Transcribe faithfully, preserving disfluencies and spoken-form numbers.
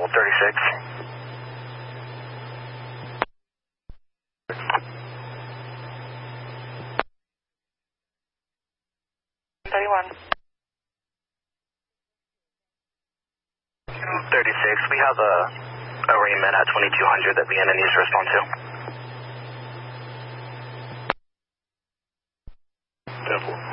Hold thirty-six. thirty-one. thirty-six, we have a, a Raymond at twenty-two hundred that Vienna needs to respond to. ten four.